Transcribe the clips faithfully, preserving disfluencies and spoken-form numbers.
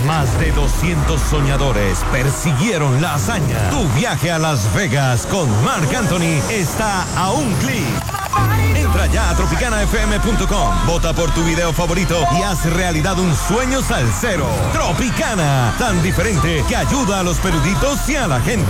Más de doscientos soñadores persiguieron la hazaña. Tu viaje a Las Vegas con Marc Anthony está a un clic. Entra ya a tropicana f m punto com, vota por tu video favorito y haz realidad un sueño salsero. Tropicana, tan diferente que ayuda a los peluditos y a la gente.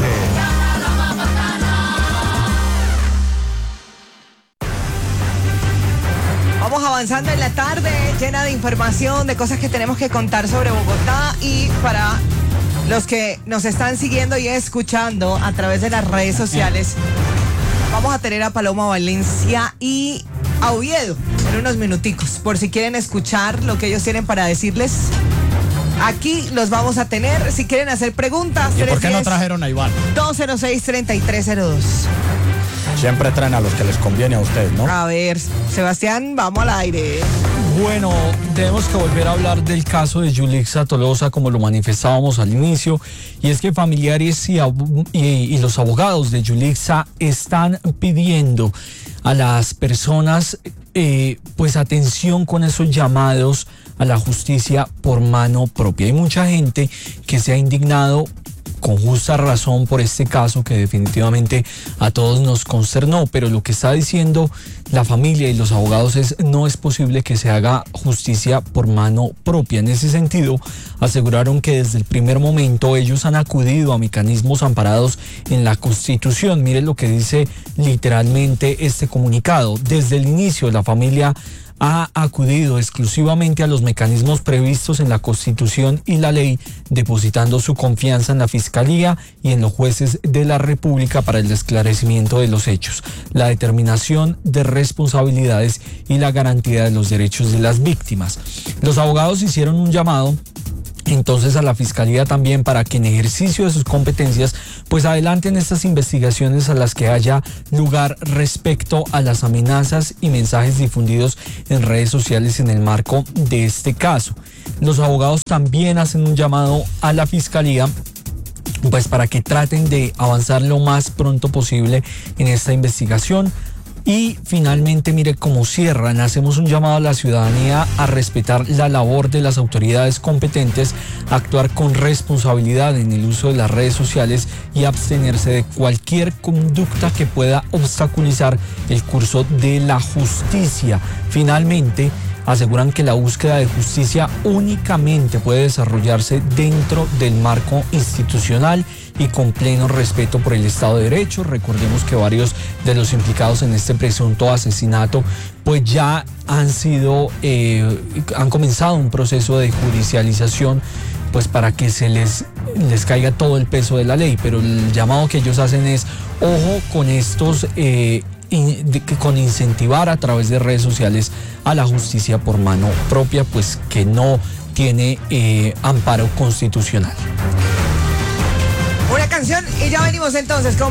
Vamos avanzando en la tarde, llena de información, de cosas que tenemos que contar sobre Bogotá. Y para los que nos están siguiendo y escuchando a través de las redes sociales, vamos a tener a Paloma Valencia y a Oviedo en unos minuticos, por si quieren escuchar lo que ellos tienen para decirles. Aquí los vamos a tener. Si quieren hacer preguntas, ¿y por qué no trajeron a Iván? dos cero seis, treinta y tres cero dos. Siempre traen a los que les conviene a ustedes, ¿no? A ver, Sebastián, vamos al aire. Bueno, tenemos que volver a hablar del caso de Yulixa Tolosa, como lo manifestábamos al inicio, y es que familiares y, y, y los abogados de Yulixa están pidiendo a las personas eh, pues atención con esos llamados a la justicia por mano propia. Hay mucha gente que se ha indignado con justa razón por este caso que definitivamente a todos nos consternó, pero lo que está diciendo la familia y los abogados es: no es posible que se haga justicia por mano propia. En ese sentido, aseguraron que desde el primer momento ellos han acudido a mecanismos amparados en la Constitución. Miren lo que dice literalmente este comunicado. Desde el inicio, la familia ha acudido exclusivamente a los mecanismos previstos en la Constitución y la ley, depositando su confianza en la Fiscalía y en los jueces de la República para el esclarecimiento de los hechos, la determinación de responsabilidades y la garantía de los derechos de las víctimas. Los abogados hicieron un llamado entonces a la Fiscalía también para que en ejercicio de sus competencias pues adelanten estas investigaciones a las que haya lugar respecto a las amenazas y mensajes difundidos en redes sociales en el marco de este caso. Los abogados también hacen un llamado a la Fiscalía pues para que traten de avanzar lo más pronto posible en esta investigación. Y finalmente, mire cómo cierran: hacemos un llamado a la ciudadanía a respetar la labor de las autoridades competentes, actuar con responsabilidad en el uso de las redes sociales y abstenerse de cualquier conducta que pueda obstaculizar el curso de la justicia. Finalmente, aseguran que la búsqueda de justicia únicamente puede desarrollarse dentro del marco institucional y con pleno respeto por el Estado de Derecho. Recordemos que varios de los implicados en este presunto asesinato pues ya han sido, eh, han comenzado un proceso de judicialización pues para que se les, les caiga todo el peso de la ley, pero el llamado que ellos hacen es: ojo con estos eh, In, de, con incentivar a través de redes sociales a la justicia por mano propia, pues que no tiene eh, amparo constitucional. Una canción y ya venimos entonces con